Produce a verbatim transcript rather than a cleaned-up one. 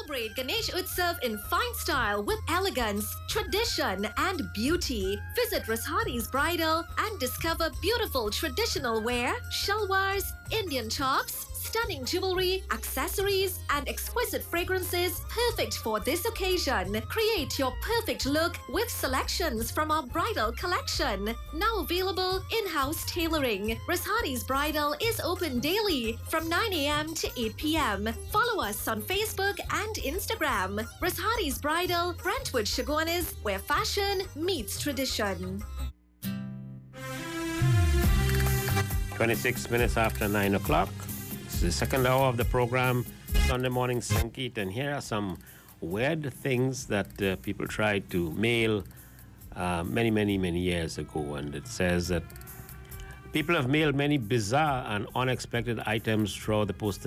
Celebrate Ganesh Utsav in fine style with elegance, tradition, and beauty. Visit Rashadi's Bridal and discover beautiful traditional wear, shalwars, Indian chops, stunning jewelry, accessories, and exquisite fragrances perfect for this occasion. Create your perfect look with selections from our bridal collection. Now available in-house tailoring. Rashadi's Bridal is open daily from nine a.m. to eight p.m. Follow us on Facebook and Instagram. Rashadi's Bridal, Brentwood Chaguanas, where fashion meets tradition. twenty-six minutes after nine o'clock. It's the second hour of the program, Sunday Morning Sangeet, and here are some weird things that uh, people tried to mail uh, many, many, many years ago. And it says that people have mailed many bizarre and unexpected items throughout the postal